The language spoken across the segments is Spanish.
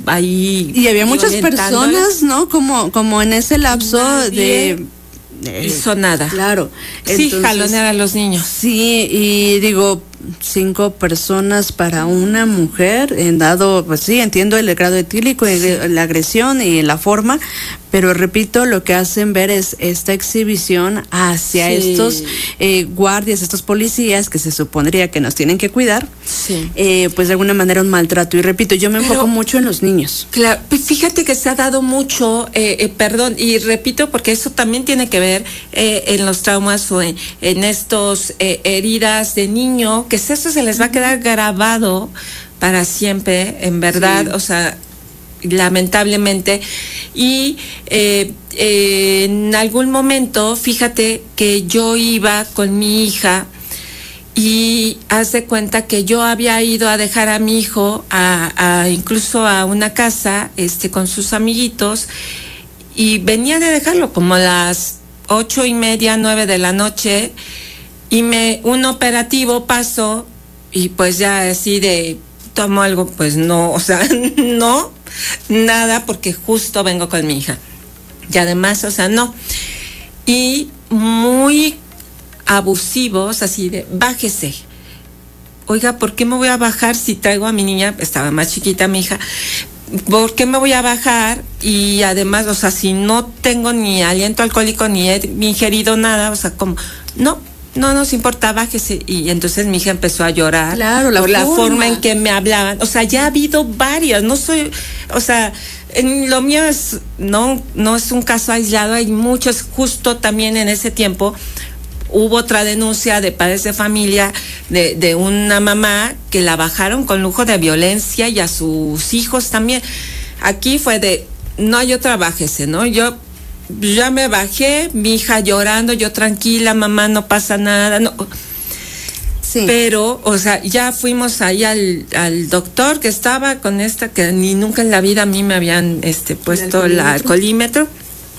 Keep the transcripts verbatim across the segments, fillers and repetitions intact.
ahí. Y había muchas personas, ¿no? Como, como en ese lapso de... hizo nada. Claro. Sí, entonces, jalonear a los niños. Sí, y digo, cinco personas para una mujer, en dado, pues sí, entiendo el grado etílico, sí, la agresión y la forma, pero repito, lo que hacen ver es esta exhibición hacia sí. estos eh, guardias, estos policías que se supondría que nos tienen que cuidar, sí. eh, pues de alguna manera un maltrato. Y repito, yo me pero, enfoco mucho en los niños. Claro, pues fíjate que se ha dado mucho, eh, eh, perdón, y repito porque eso también tiene que ver eh, en los traumas o en, en estos eh, heridas de niño, que eso se les va a quedar grabado para siempre, en verdad, sí. o sea, lamentablemente. Y eh, eh, en algún momento, fíjate que yo iba con mi hija y haz de cuenta que yo había ido a dejar a mi hijo a, a incluso a una casa este con sus amiguitos y venía de dejarlo como a las ocho y media, nueve de la noche y me un operativo pasó y pues ya así de tomo algo, pues no, o sea, no, nada, porque justo vengo con mi hija. Y además, o sea, no. Y muy abusivos, así de, bájese. Oiga, ¿por qué me voy a bajar si traigo a mi niña? Estaba más chiquita mi hija. ¿Por qué me voy a bajar? Y además, o sea, si no tengo ni aliento alcohólico, ni he ingerido nada, o sea, como, no. No nos importa, bájese. Y entonces mi hija empezó a llorar. Claro, la por forma. la forma en que me hablaban. O sea, ya ha habido varias. No soy, o sea, en lo mío es, no, no es un caso aislado. Hay muchos. Justo también en ese tiempo hubo otra denuncia de padres de familia de, de una mamá que la bajaron con lujo de violencia y a sus hijos también. Aquí fue de, no hay otra, bájese, ¿no? Yo ya me bajé, mi hija llorando, yo tranquila, mamá, no pasa nada, no. Sí. Pero, o sea, ya fuimos ahí al, al doctor que estaba con esta, que ni nunca en la vida a mí me habían este puesto el alcoholímetro, alcoholímetro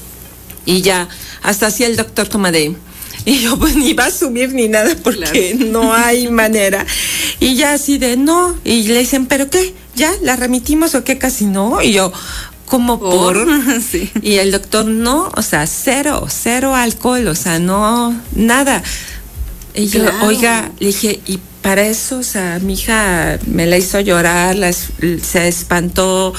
y ya, hasta así el doctor como de, y yo pues ni va a subir ni nada porque claro. no hay manera, y ya así de, no, y le dicen, ¿pero qué? ¿Ya? ¿La remitimos o qué? Casi no, y yo, como por, por sí. Y el doctor no, o sea, cero, cero alcohol, o sea, no, nada. Y yo, claro. oiga, le dije, y para eso, o sea, mi hija me la hizo llorar, la, se espantó.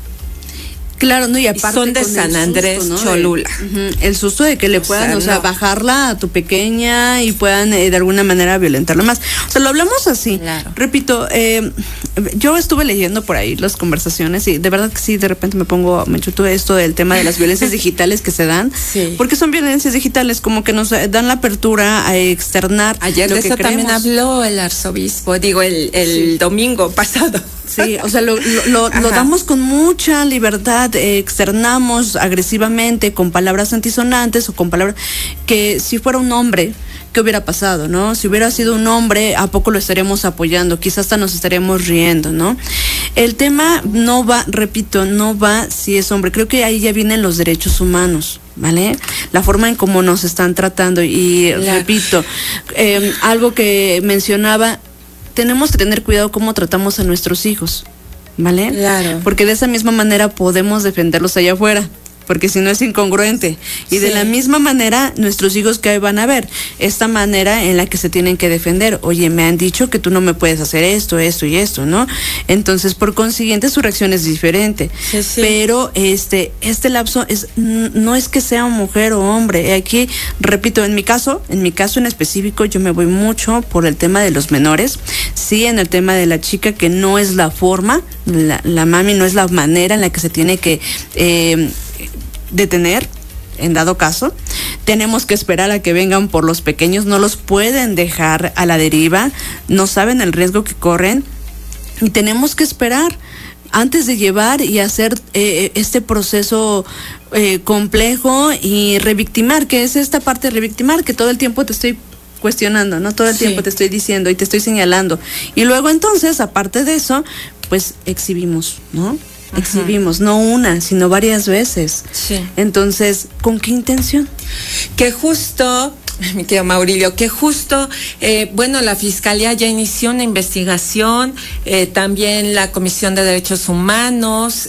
Claro, no, y aparte son de San Andrés, susto, ¿no? Cholula. Uh-huh. El susto de que le puedan, o sea, o sea no. bajarla a tu pequeña y puedan eh, de alguna manera violentarla más. O sea, lo hablamos así. Claro. Repito, eh, yo estuve leyendo por ahí las conversaciones y de verdad que sí, de repente me pongo, me chuto esto del tema de las violencias digitales que se dan. Sí. Porque son violencias digitales, como que nos dan la apertura a externar. Ayer lo de que eso creemos. También habló el arzobispo, digo, el, el sí. domingo pasado. Sí, o sea, lo, lo, lo, lo damos con mucha libertad, eh, externamos agresivamente con palabras antisonantes o con palabras que si fuera un hombre, ¿qué hubiera pasado, no? Si hubiera sido un hombre, ¿a poco lo estaríamos apoyando? Quizás hasta nos estaríamos riendo, ¿no? El tema no va, repito, no va si es hombre. Creo que ahí ya vienen los derechos humanos, ¿vale? La forma en cómo nos están tratando y claro. repito, eh, algo que mencionaba, tenemos que tener cuidado cómo tratamos a nuestros hijos, ¿vale? Claro. Porque de esa misma manera podemos defenderlos allá afuera, porque si no es incongruente. Y sí. de la misma manera, nuestros hijos que van a ver, esta manera en la que se tienen que defender. Oye, me han dicho que tú no me puedes hacer esto, esto y esto, ¿no? Entonces, por consiguiente, su reacción es diferente. Sí, sí. Pero este, este lapso es, no es que sea mujer o hombre. Aquí, repito, en mi caso, en mi caso en específico, yo me voy mucho por el tema de los menores. Sí, en el tema de la chica, que no es la forma, la, la mami no es la manera en la que se tiene que eh, detener, en dado caso. Tenemos que esperar a que vengan por los pequeños, no los pueden dejar a la deriva, no saben el riesgo que corren y tenemos que esperar antes de llevar y hacer eh, este proceso eh, complejo y revictimar, que es esta parte de revictimar, que todo el tiempo te estoy cuestionando, ¿no? Todo el sí. tiempo te estoy diciendo y te estoy señalando. Y luego entonces, aparte de eso, pues exhibimos, ¿no? Ajá. Exhibimos, no una, sino varias veces. Sí. Entonces, ¿con qué intención? Que justo, mi querido Maurilio, que justo, eh, bueno, la Fiscalía ya inició una investigación, eh, también la Comisión de Derechos Humanos,